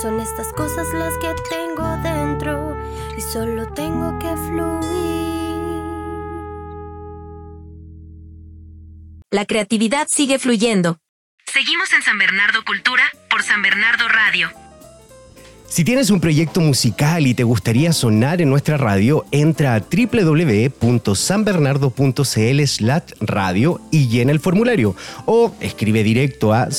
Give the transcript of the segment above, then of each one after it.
Son estas cosas las que tengo dentro y solo tengo que fluir. La creatividad sigue fluyendo. Seguimos en San Bernardo Cultura por San Bernardo Radio. Si tienes un proyecto musical y te gustaría sonar en nuestra radio, entra a www.sanbernardo.cl/radio y llena el formulario. O escribe directo a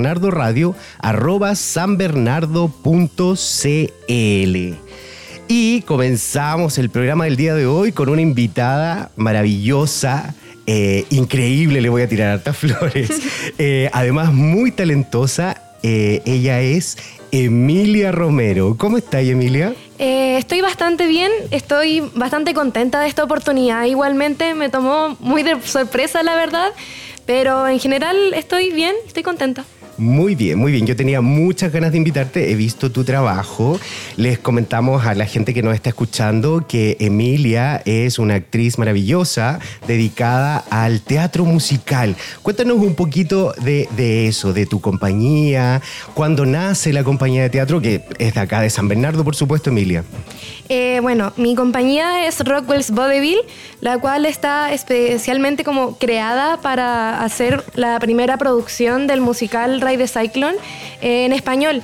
sanbernardoradio@sanbernardo.cl. Y comenzamos el programa del día de hoy con una invitada maravillosa, increíble, le voy a tirar hartas flores. Además, muy talentosa. Ella es Emilia Romero. ¿Cómo estás, Emilia? Estoy bastante bien, estoy bastante contenta de esta oportunidad. Igualmente me tomó muy de sorpresa, la verdad, pero en general estoy bien, estoy contenta. Muy bien, muy bien. Yo tenía muchas ganas de invitarte, he visto tu trabajo. Les comentamos a la gente que nos está escuchando que Emilia es una actriz maravillosa dedicada al teatro musical. Cuéntanos un poquito de eso, de tu compañía, cuándo nace la compañía de teatro, que es de acá de San Bernardo, por supuesto, Emilia. Bueno, mi compañía es Rockwell's Vaudeville, la cual está especialmente como creada para hacer la primera producción del musical Ride the Cyclone en español.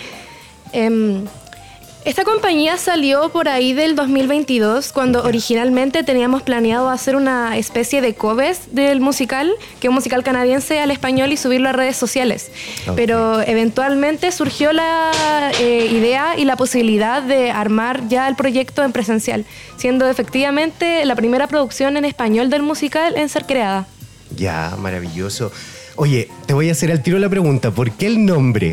Esta compañía salió por ahí del 2022, cuando originalmente teníamos planeado hacer una especie de covers del musical, que es un musical canadiense al español, y subirlo a redes sociales. Okay. Pero eventualmente surgió la idea y la posibilidad de armar ya el proyecto en presencial, siendo efectivamente la primera producción en español del musical en ser creada. Ya, maravilloso. Oye, te voy a hacer al tiro la pregunta, ¿por qué el nombre?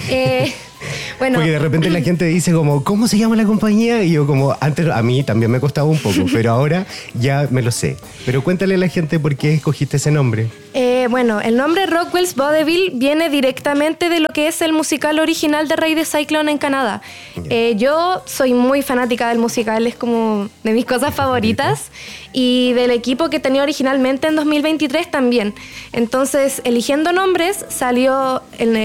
Bueno, porque de repente la gente dice como, ¿cómo se llama la compañía? Y yo como, antes a mí también me costaba un poco, pero ahora ya me lo sé. Pero cuéntale a la gente por qué escogiste ese nombre. Bueno, el nombre Rockwell's Vaudeville viene directamente de lo que es el musical original de Ride the Cyclone en Canadá. Yo soy muy fanática del musical, es como de mis cosas favoritas, y del equipo que tenía originalmente en 2023 también. Entonces, eligiendo nombres, salió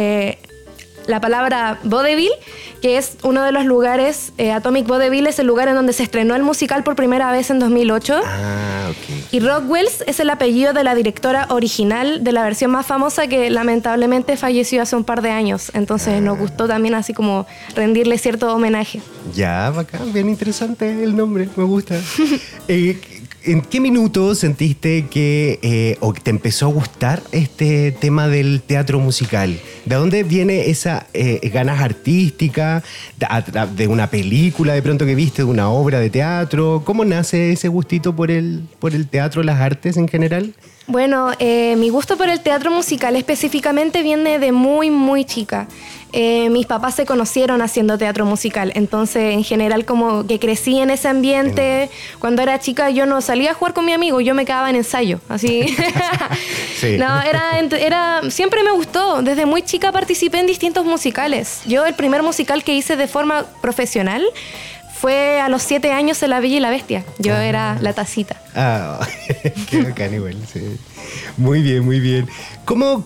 la palabra vaudeville, que es uno de los lugares, Atomic Vaudeville es el lugar en donde se estrenó el musical por primera vez en 2008. Ah, okay. Y Rockwell's es el apellido de la directora original de la versión más famosa, que lamentablemente falleció hace un par de años. Entonces nos gustó también así como rendirle cierto homenaje. Ya, bacán, bien interesante el nombre, me gusta. ¿En qué minuto sentiste que o te empezó a gustar este tema del teatro musical? ¿De dónde viene esa ganas artísticas? ¿De una película de pronto que viste, de una obra de teatro? ¿Cómo nace ese gustito por el teatro, las artes en general? Bueno, mi gusto por el teatro musical específicamente viene de muy, muy chica. Mis papás se conocieron haciendo teatro musical, entonces en general como que crecí en ese ambiente. Cuando era chica yo no salía a jugar con mi amigo, yo me quedaba en ensayo, así. Sí. No, siempre me gustó, desde muy chica participé en distintos musicales. Yo el primer musical que hice de forma profesional fue a los 7 años en La Bella y la Bestia. Yo era la tacita. Ah, qué bacán igual, sí. Muy bien, muy bien. ¿Cómo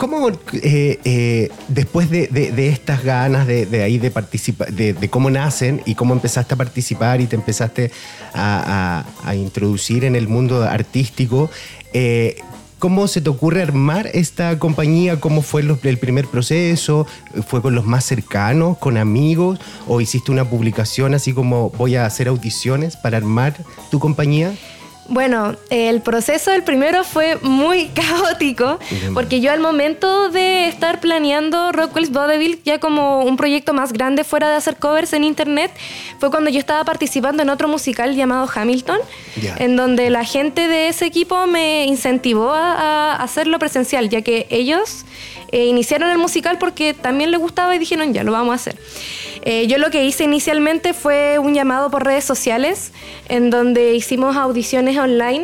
después de estas ganas de ahí de participar, de cómo nacen y cómo empezaste a participar y te empezaste a introducir en el mundo artístico, ¿cómo se te ocurre armar esta compañía? ¿Cómo fue el primer proceso? ¿Fue con los más cercanos, con amigos? ¿O hiciste una publicación así como voy a hacer audiciones para armar tu compañía? Bueno, el proceso del primero fue muy caótico, porque yo al momento de estar planeando Rockwell's Vaudeville ya como un proyecto más grande fuera de hacer covers en internet, fue cuando yo estaba participando en otro musical llamado Hamilton, en donde la gente de ese equipo me incentivó a hacerlo presencial, ya que ellos iniciaron el musical porque también les gustaba y dijeron ya, lo vamos a hacer. Yo lo que hice inicialmente fue un llamado por redes sociales, en donde hicimos audiciones online,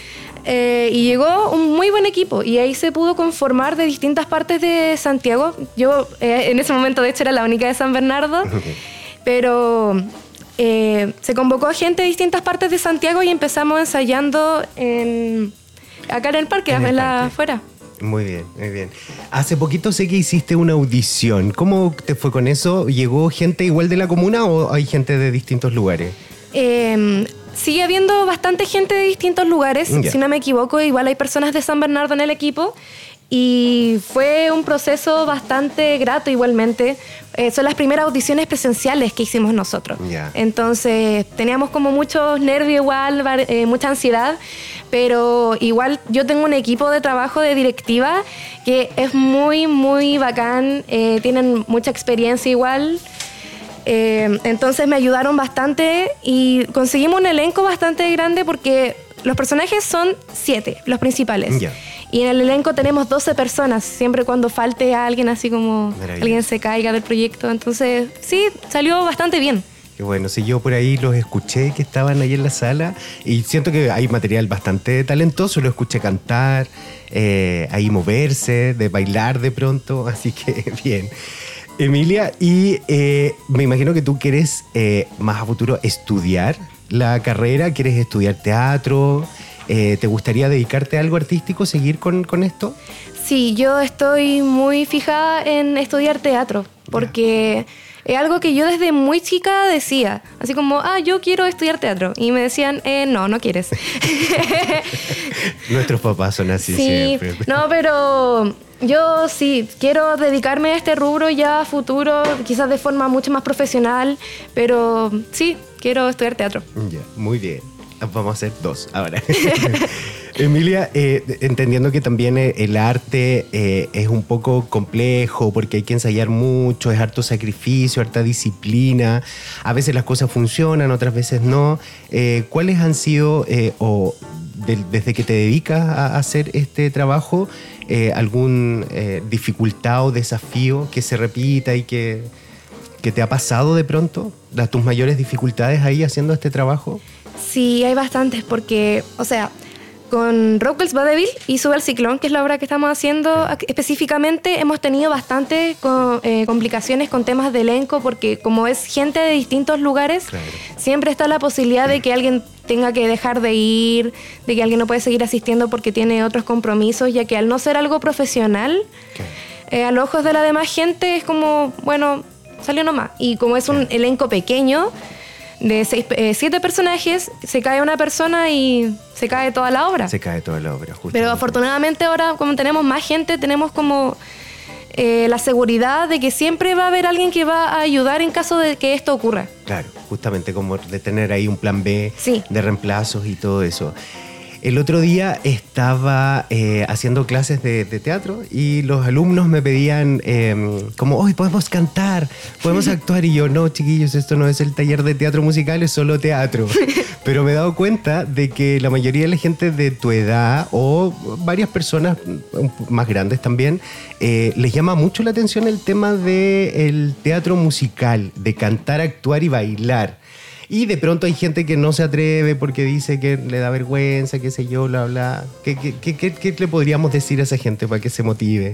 y llegó un muy buen equipo y ahí se pudo conformar de distintas partes de Santiago. Yo en ese momento de hecho era la única de San Bernardo, pero se convocó a gente de distintas partes de Santiago y empezamos ensayando acá en el parque, afuera. Muy bien, muy bien. Hace poquito sé que hiciste una audición. ¿Cómo te fue con eso? ¿Llegó gente igual de la comuna o hay gente de distintos lugares? Sigue habiendo bastante gente de distintos lugares. Ya. Si no me equivoco, igual hay personas de San Bernardo en el equipo. Y fue un proceso bastante grato igualmente. Son las primeras audiciones presenciales que hicimos nosotros. Ya. Entonces teníamos como muchos nervios igual, mucha ansiedad. Pero igual yo tengo un equipo de trabajo de directiva que es muy, muy bacán. Tienen mucha experiencia igual. Entonces me ayudaron bastante y conseguimos un elenco bastante grande porque los personajes son 7, los principales. Ya. Y en el elenco tenemos 12 personas, siempre cuando falte a alguien, así como alguien se caiga del proyecto. Entonces, sí, salió bastante bien. Qué bueno, si yo por ahí los escuché que estaban ahí en la sala y siento que hay material bastante talentoso, lo escuché cantar, ahí moverse, de bailar de pronto, así que bien. Emilia, y me imagino que tú quieres más a futuro estudiar la carrera, quieres estudiar teatro. ¿Te gustaría dedicarte a algo artístico, seguir con esto? Sí, yo estoy muy fijada en estudiar teatro, porque es algo que yo desde muy chica decía, así como, yo quiero estudiar teatro. Y me decían, no quieres. Nuestros papás son así siempre. No, pero yo sí, quiero dedicarme a este rubro ya a futuro, quizás de forma mucho más profesional, pero sí, quiero estudiar teatro. Ya, muy bien. Vamos a hacer 2 ahora. Emilia, entendiendo que también el arte es un poco complejo porque hay que ensayar mucho, es harto sacrificio, harta disciplina. A veces las cosas funcionan, otras veces no. ¿Cuáles han sido, desde que te dedicas a hacer este trabajo, algún dificultad o desafío que se repita y que te ha pasado de pronto? ¿Tus mayores dificultades ahí haciendo este trabajo? Sí, hay bastantes porque, con Rockwell's Vaudeville y Sube al Ciclón, que es la obra que estamos haciendo específicamente, hemos tenido bastantes complicaciones con temas de elenco porque como es gente de distintos lugares, claro, siempre está la posibilidad de que alguien tenga que dejar de ir, de que alguien no puede seguir asistiendo porque tiene otros compromisos, ya que al no ser algo profesional, a los ojos de la demás gente es como, bueno, salió nomás. Y como es un elenco pequeño, de 7 personajes, se cae una persona y se cae toda la obra. Se cae toda la obra, justamente. Pero afortunadamente ahora, como tenemos más gente, tenemos como la seguridad de que siempre va a haber alguien que va a ayudar en caso de que esto ocurra. Claro, justamente como de tener ahí un plan B, sí, de reemplazos y todo eso. El otro día estaba haciendo clases de teatro y los alumnos me pedían como, hoy podemos cantar, podemos actuar. Y yo, no, chiquillos, esto no es el taller de teatro musical, es solo teatro. Pero me he dado cuenta de que la mayoría de la gente de tu edad o varias personas más grandes también, les llama mucho la atención el tema del teatro musical, de cantar, actuar y bailar. Y de pronto hay gente que no se atreve porque dice que le da vergüenza, qué sé yo, bla, bla. ¿Qué le podríamos decir a esa gente para que se motive?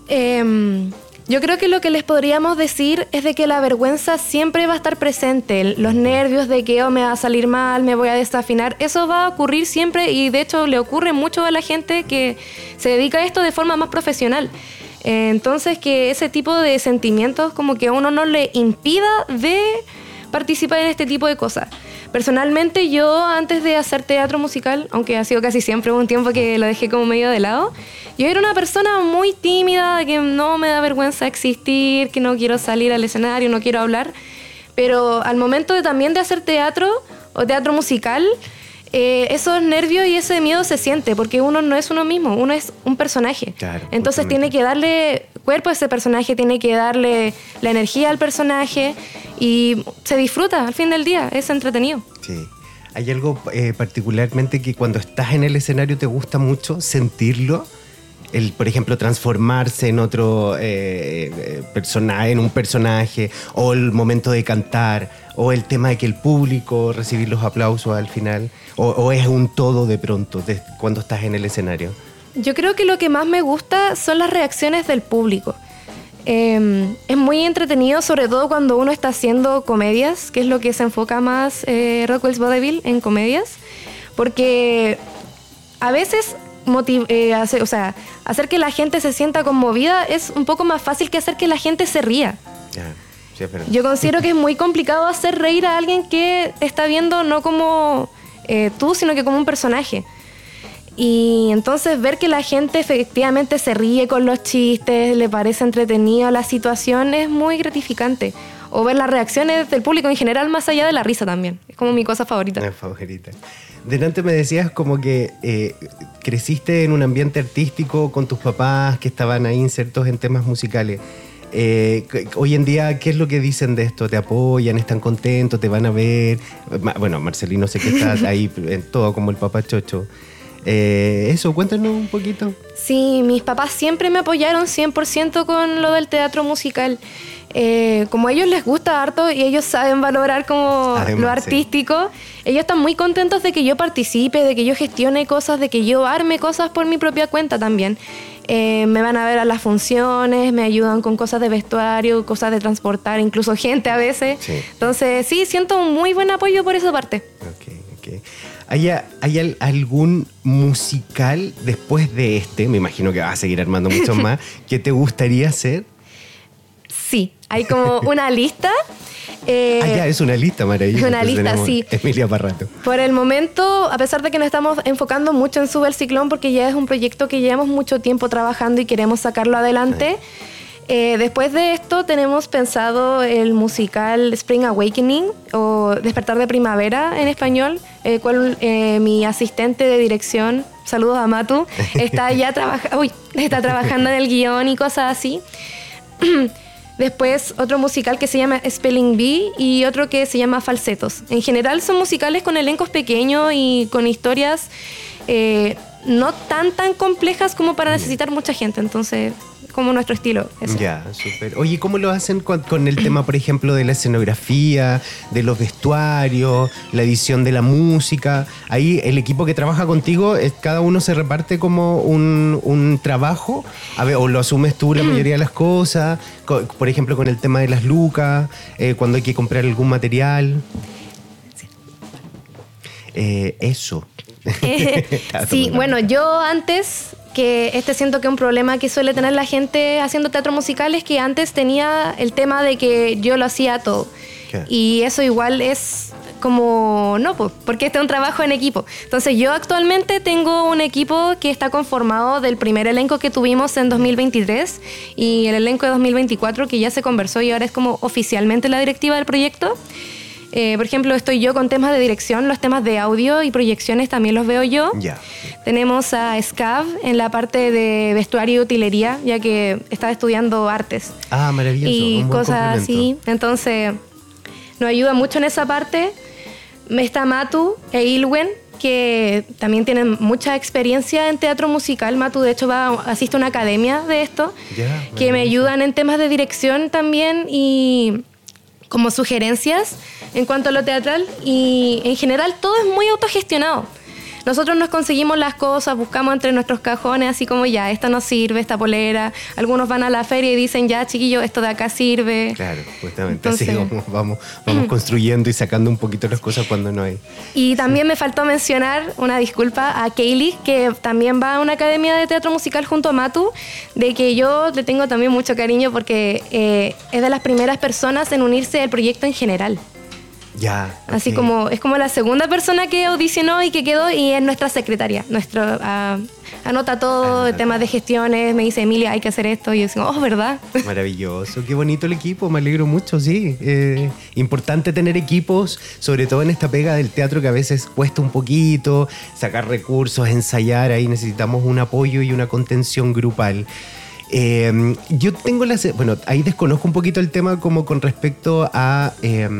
Yo creo que lo que les podríamos decir es de que la vergüenza siempre va a estar presente. Los nervios de que me va a salir mal, me voy a desafinar, eso va a ocurrir siempre y de hecho le ocurre mucho a la gente que se dedica a esto de forma más profesional. Entonces que ese tipo de sentimientos como que a uno no le impida de participar en este tipo de cosas. Personalmente yo antes de hacer teatro musical, aunque ha sido casi siempre un tiempo que lo dejé como medio de lado, yo era una persona muy tímida, que no me da vergüenza existir, que no quiero salir al escenario, no quiero hablar, pero al momento también de hacer teatro o teatro musical, esos nervios y ese miedo se siente porque uno no es uno mismo, uno es un personaje. Claro, entonces tiene que darle cuerpo a ese personaje, tiene que darle la energía al personaje y se disfruta al fin del día, es entretenido. Sí. ¿Hay algo particularmente que cuando estás en el escenario te gusta mucho sentirlo? Por ejemplo, transformarse en otro personaje, en un personaje, o el momento de cantar, o el tema de que el público recibir los aplausos al final, o es un todo de pronto cuando estás en el escenario. Yo creo que lo que más me gusta son las reacciones del público. Es muy entretenido, sobre todo cuando uno está haciendo comedias, que es lo que se enfoca más Rockwell's Vaudeville en comedias, porque a veces hacer que la gente se sienta conmovida es un poco más fácil que hacer que la gente se ría. Ya, sí, es verdad. Yo considero que es muy complicado hacer reír a alguien que te está viendo no como tú, sino que como un personaje. Y entonces ver que la gente efectivamente se ríe con los chistes, le parece entretenido la situación, es muy gratificante. O ver las reacciones del público en general, más allá de la risa también. Es como mi cosa favorita. Mi favorita. Delante me decías como que creciste en un ambiente artístico con tus papás que estaban ahí insertos en temas musicales. Hoy en día, ¿qué es lo que dicen de esto? ¿Te apoyan? ¿Están contentos? ¿Te van a ver? Bueno, Marcelino sé que está ahí en todo como el papá chocho. Eso, cuéntanos un poquito. Sí, mis papás siempre me apoyaron 100% con lo del teatro musical. Como a ellos les gusta harto y ellos saben valorar como Además, lo artístico, ellos están muy contentos de que yo participe, de que yo gestione cosas, de que yo arme cosas por mi propia cuenta también. Me van a ver a las funciones, me ayudan con cosas de vestuario, cosas de transportar, incluso gente a veces. Sí. Entonces sí, siento un muy buen apoyo por esa parte. Ok. ¿Hay algún musical después de este? Me imagino que vas a seguir armando muchos más. ¿Qué te gustaría hacer? Sí, hay como una lista. Ya, es una lista maravillosa. Una lista, sí. Emilia Parrato. Por el momento, a pesar de que nos estamos enfocando mucho en Sube el Ciclón, porque ya es un proyecto que llevamos mucho tiempo trabajando y queremos sacarlo adelante, después de esto tenemos pensado el musical Spring Awakening o Despertar de Primavera en español, cual mi asistente de dirección, saludos a Matu, está trabajando en el guión y cosas así. Después otro musical que se llama Spelling Bee y otro que se llama Falsetos. En general son musicales con elencos pequeños y con historias no tan complejas como para necesitar mucha gente. Entonces, como nuestro estilo. Eso. Ya, súper. Oye, ¿cómo lo hacen con el tema, por ejemplo, de la escenografía, de los vestuarios, la edición de la música? Ahí el equipo que trabaja contigo, cada uno se reparte como un trabajo, o lo asumes tú la mayoría de las cosas, por ejemplo, con el tema de las lucas, cuando hay que comprar algún material. Eso. Sí, bueno, yo antes, que siento que es un problema que suele tener la gente haciendo teatro musical, es que antes tenía el tema de que yo lo hacía todo. Claro. Y eso igual es como, no, porque este es un trabajo en equipo. Entonces yo actualmente tengo un equipo que está conformado del primer elenco que tuvimos en 2023 y el elenco de 2024 que ya se conversó y ahora es como oficialmente la directiva del proyecto. Por ejemplo, estoy yo con temas de dirección, los temas de audio y proyecciones también los veo yo. Ya. Tenemos a Scav en la parte de vestuario y utilería, ya que estaba estudiando artes. Ah, maravilloso. Y un buen cosas así. Entonces, nos ayuda mucho en esa parte. Está Matu e Ilwen, que también tienen mucha experiencia en teatro musical. Matu, de hecho, asiste a una academia de esto, que me ayudan en temas de dirección también y como sugerencias en cuanto a lo teatral, y en general todo es muy autogestionado. Nosotros nos conseguimos las cosas, buscamos entre nuestros cajones, así como ya, esta no sirve, esta polera. Algunos van a la feria y dicen, ya, chiquillos, esto de acá sirve. Claro, justamente. Entonces, así vamos construyendo y sacando un poquito las cosas cuando no hay. Y también me faltó mencionar, una disculpa, a Kaylee, que también va a una academia de teatro musical junto a Matu, de que yo le tengo también mucho cariño porque es de las primeras personas en unirse al proyecto en general. Ya. Okay. Así como es como la segunda persona que audicionó y que quedó, y es nuestra secretaria. Anota todo, temas de gestiones, me dice, Emilia, hay que hacer esto, y yo digo, oh, ¿verdad? Maravilloso, qué bonito el equipo, me alegro mucho, sí. Importante tener equipos, sobre todo en esta pega del teatro que a veces cuesta un poquito, sacar recursos, ensayar, ahí necesitamos un apoyo y una contención grupal. Yo tengo ahí desconozco un poquito el tema como con respecto a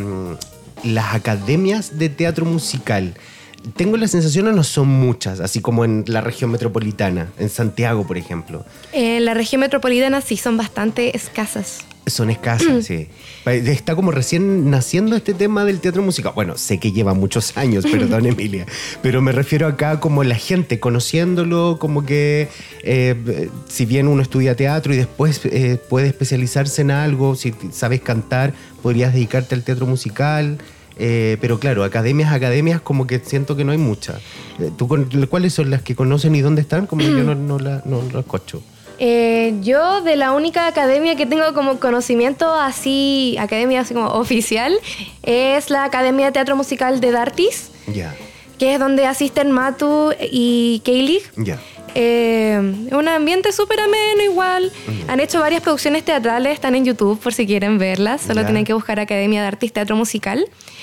las academias de teatro musical. Tengo la sensación que no son muchas, así como en la región metropolitana, en Santiago, por ejemplo. En la región metropolitana sí son bastante escasas. Son escasas, sí. Está como recién naciendo este tema del teatro musical. Bueno, sé que lleva muchos años, perdón, Emilia, pero me refiero acá como la gente conociéndolo, como que si bien uno estudia teatro y después puede especializarse en algo, si sabes cantar, podrías dedicarte al teatro musical. pero claro, academias como que siento que no hay muchas. ¿Cuáles son las que conocen y dónde están? Como que yo no las cocho. Yo de la única academia que tengo como conocimiento así, academia así como oficial, es la Academia de Teatro Musical de Dartis, que es donde asisten Matu y Kaylee. Un ambiente súper ameno igual. Han hecho varias producciones teatrales, están en YouTube por si quieren verlas. Solo tienen que buscar Academia de Artes Teatro Musical.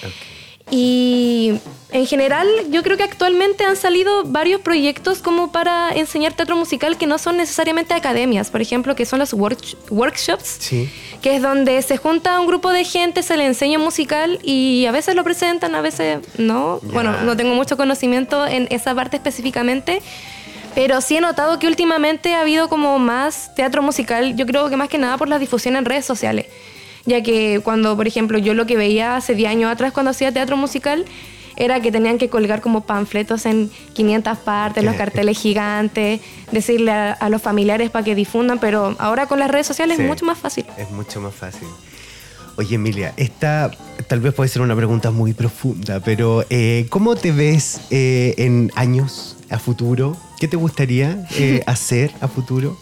Y en general yo creo que actualmente han salido varios proyectos como para enseñar teatro musical que no son necesariamente academias. Por ejemplo, que son los workshops, que es donde se junta un grupo de gente, se le enseña musical y a veces lo presentan, a veces no. Bueno, no tengo mucho conocimiento en esa parte específicamente, pero sí he notado que últimamente ha habido como más teatro musical, yo creo que más que nada por la difusión en redes sociales. Ya que cuando, por ejemplo, yo lo que veía hace 10 años atrás cuando hacía teatro musical era que tenían que colgar como panfletos en 500 partes, los carteles gigantes, decirle a los familiares para que difundan, pero ahora con las redes sociales es mucho más fácil. Es mucho más fácil. Oye, Emilia, esta tal vez puede ser una pregunta muy profunda, pero ¿cómo te ves en años a futuro? ¿Qué te gustaría hacer a futuro?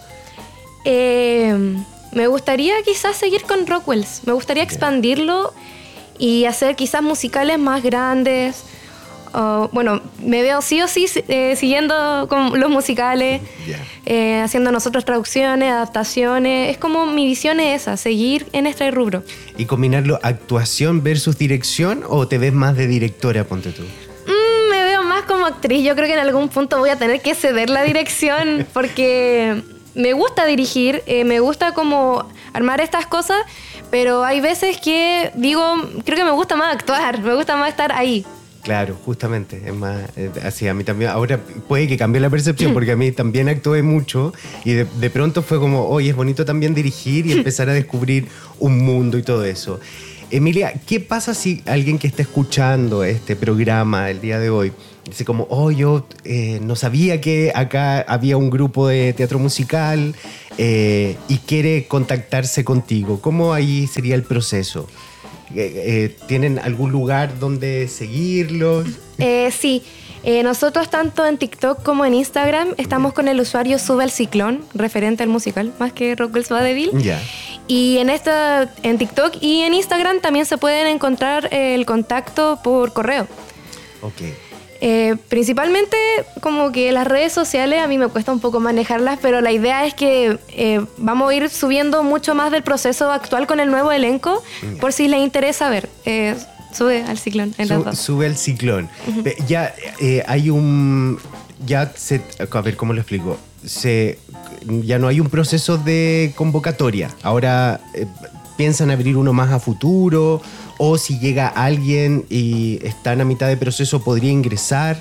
Me gustaría quizás seguir con Rockwells. Me gustaría expandirlo y hacer quizás musicales más grandes. Bueno, me veo sí o sí siguiendo con los musicales, haciendo nosotros traducciones, adaptaciones. Es como mi visión es esa, seguir en este rubro. ¿Y combinarlo actuación versus dirección o te ves más de directora, ponte tú? Me veo más como actriz. Yo creo que en algún punto voy a tener que ceder la dirección porque me gusta dirigir, me gusta como armar estas cosas, pero hay veces que digo, creo que me gusta más actuar, me gusta más estar ahí. Claro, justamente, es más así. A mí también, ahora puede que cambie la percepción porque a mí también actué mucho y de pronto fue como, oye, es bonito también dirigir y empezar a descubrir un mundo y todo eso. Emilia, ¿qué pasa si alguien que está escuchando este programa el día de hoy dice como, yo no sabía que acá había un grupo de teatro musical y quiere contactarse contigo? ¿Cómo ahí sería el proceso? ¿Tienen algún lugar donde seguirlos? Sí. Nosotros tanto en TikTok como en Instagram estamos con el usuario Sube el Ciclón, referente al musical, más que Rockwells Vodevil. Y en TikTok y en Instagram también se pueden encontrar el contacto por correo. Principalmente como que las redes sociales a mí me cuesta un poco manejarlas, pero la idea es que vamos a ir subiendo mucho más del proceso actual con el nuevo elenco, por si les interesa ver. Sube al Ciclón. Sube al Ciclón. Ya hay un... a ver, ¿cómo lo explico? Ya no hay un proceso de convocatoria. Ahora piensan abrir uno más a futuro, o si llega alguien y están a mitad de proceso, podría ingresar.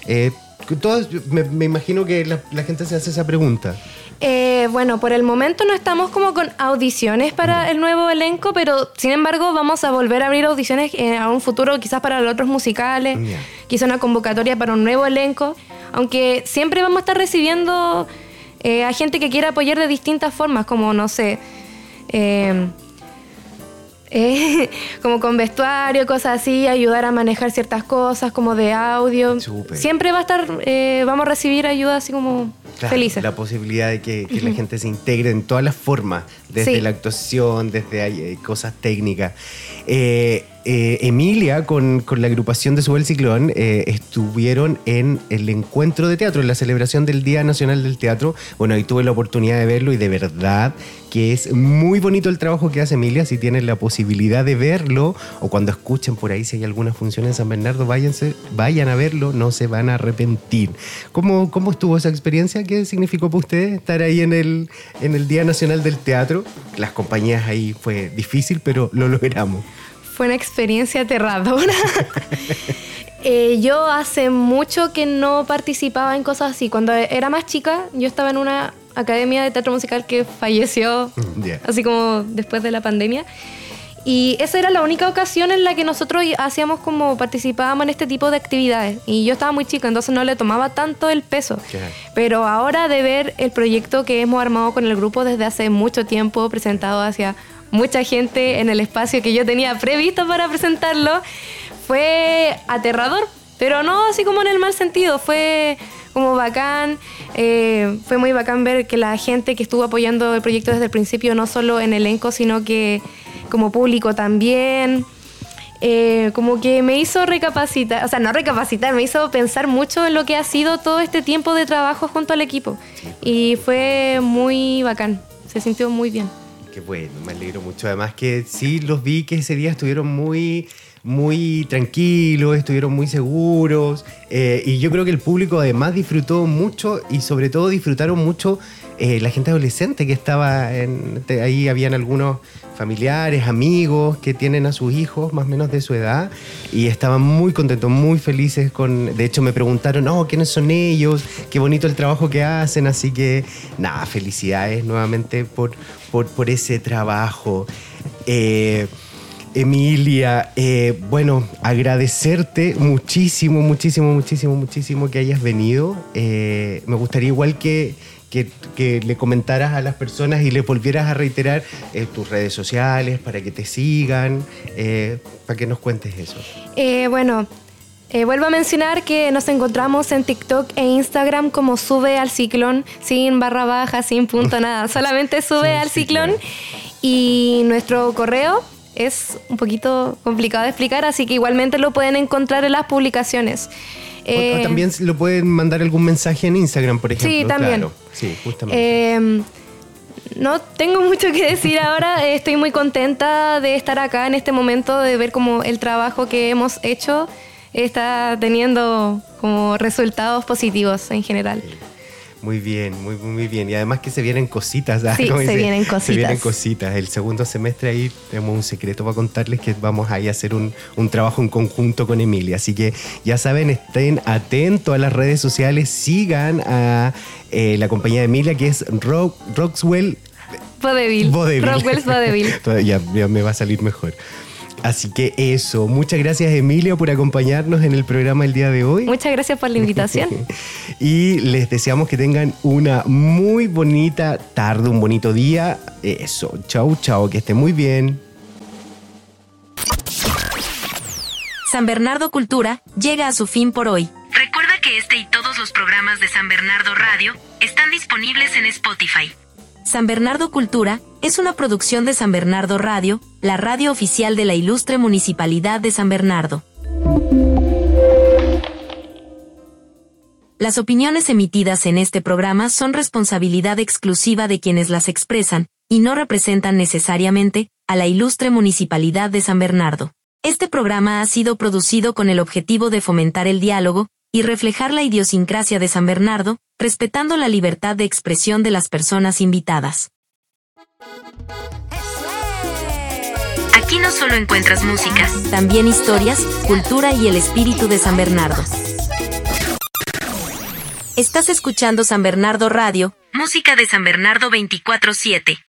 Me imagino que la gente se hace esa pregunta. Bueno, por el momento no estamos como con audiciones para el nuevo elenco, pero sin embargo vamos a volver a abrir audiciones a un futuro, quizás para los otros musicales, quizás una convocatoria para un nuevo elenco, aunque siempre vamos a estar recibiendo a gente que quiera apoyar de distintas formas, como no sé, como con vestuario, cosas así, ayudar a manejar ciertas cosas como de audio. Súper. Siempre va a estar, vamos a recibir ayuda así como felices. La posibilidad de que la gente se integre en todas las formas, desde la actuación, desde cosas técnicas. Emilia, con la agrupación de Sube el Ciclón, estuvieron en el encuentro de teatro, en la celebración del Día Nacional del Teatro. Bueno, ahí tuve la oportunidad de verlo y de verdad que es muy bonito el trabajo que hace Emilia. Si tienen la posibilidad de verlo o cuando escuchen por ahí si hay alguna función en San Bernardo, vayan a verlo, no se van a arrepentir. ¿Cómo estuvo esa experiencia? ¿Qué significó para ustedes estar ahí en el Día Nacional del Teatro? Las compañías ahí fue difícil, pero lo logramos. Fue una experiencia aterradora. Yo hace mucho que no participaba en cosas así. Cuando era más chica, yo estaba en una academia de teatro musical que falleció, así como después de la pandemia. Y esa era la única ocasión en la que nosotros participábamos en este tipo de actividades. Y yo estaba muy chica, entonces no le tomaba tanto el peso. Pero ahora de ver el proyecto que hemos armado con el grupo desde hace mucho tiempo, presentado hacia mucha gente en el espacio que yo tenía previsto para presentarlo, fue aterrador, pero no así como en el mal sentido, fue como bacán. Fue muy bacán ver que la gente que estuvo apoyando el proyecto desde el principio, no solo en elenco, sino que como público también. Como que me hizo recapacitar, o sea, no recapacitar, me hizo pensar mucho en lo que ha sido todo este tiempo de trabajo junto al equipo. Y fue muy bacán, se sintió muy bien. Qué bueno, me alegro mucho. Además que sí, los vi que ese día estuvieron muy tranquilos, estuvieron muy seguros, y yo creo que el público además disfrutó mucho y sobre todo disfrutaron mucho la gente adolescente que estaba ahí. Habían algunos familiares, amigos que tienen a sus hijos más o menos de su edad y estaban muy contentos, muy felices de hecho me preguntaron, ¿quiénes son ellos? Qué bonito el trabajo que hacen, así que nada, felicidades nuevamente por ese trabajo. Emilia, bueno, agradecerte muchísimo que hayas venido. Me gustaría igual que le comentaras a las personas y le volvieras a reiterar tus redes sociales para que te sigan, para que nos cuentes eso. Vuelvo a mencionar que nos encontramos en TikTok e Instagram como Sube al Ciclón, sin barra baja, sin punto, nada, solamente Sube al Ciclón. Y nuestro correo es un poquito complicado de explicar, así que igualmente lo pueden encontrar en las publicaciones. O también lo pueden mandar algún mensaje en Instagram, por ejemplo. Sí, también. Claro. Sí, justamente. No tengo mucho que decir ahora. Estoy muy contenta de estar acá en este momento, de ver cómo el trabajo que hemos hecho está teniendo como resultados positivos en general. Muy bien, muy bien. Y además que se vienen cositas. Sí, se vienen cositas. Se vienen cositas. El segundo semestre ahí tenemos un secreto para contarles, que vamos ahí a hacer un trabajo en conjunto con Emilia. Así que ya saben, estén atentos a las redes sociales, sigan a la compañía de Emilia, que es Rockwell Vodevil. Rockwell's Vodevil. Ya me va a salir mejor. Así que eso, muchas gracias Emilia por acompañarnos en el programa el día de hoy. Muchas gracias por la invitación. Y les deseamos que tengan una muy bonita tarde, un bonito día. Eso, chau, que estén muy bien. San Bernardo Cultura llega a su fin por hoy. Recuerda que este y todos los programas de San Bernardo Radio están disponibles en Spotify. San Bernardo Cultura es una producción de San Bernardo Radio, la radio oficial de la ilustre Municipalidad de San Bernardo. Las opiniones emitidas en este programa son responsabilidad exclusiva de quienes las expresan y no representan necesariamente a la ilustre Municipalidad de San Bernardo. Este programa ha sido producido con el objetivo de fomentar el diálogo y reflejar la idiosincrasia de San Bernardo, respetando la libertad de expresión de las personas invitadas. Aquí no solo encuentras música, también historias, cultura y el espíritu de San Bernardo. Estás escuchando San Bernardo Radio, música de San Bernardo 24/7.